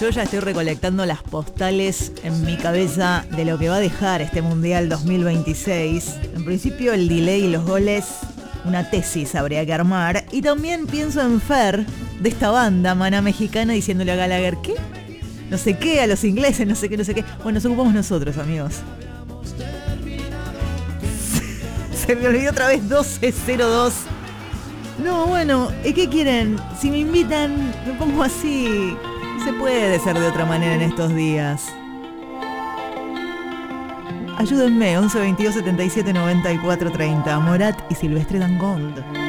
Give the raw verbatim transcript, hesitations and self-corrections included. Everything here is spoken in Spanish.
Yo ya estoy recolectando las postales en mi cabeza de lo que va a dejar este Mundial dos mil veintiséis. En principio el delay y los goles, una tesis habría que armar. Y también pienso en Fer, de esta banda, Maná Mexicana, diciéndole a Gallagher, ¿qué? No sé qué, a los ingleses, no sé qué, no sé qué. Bueno, nos ocupamos nosotros, amigos. Se me olvidó otra vez doce cero dos. No, bueno, ¿qué quieren? Si me invitan, me pongo así. No se puede ser de otra manera en estos días. Ayúdenme, once veintidós setenta y siete noventa y cuatro treinta. Morat y Silvestre Dangond.